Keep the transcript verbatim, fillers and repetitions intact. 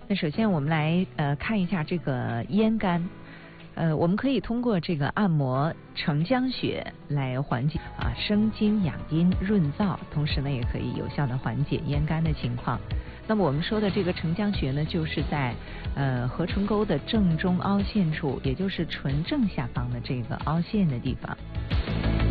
那首先我们来呃看一下这个咽干。呃，我们可以通过这个按摩承浆穴来缓解啊生津养阴润燥，同时呢也可以有效的缓解咽干的情况。那么我们说的这个承浆穴呢，就是在呃合唇沟的正中凹陷处，也就是唇正下方的这个凹陷的地方。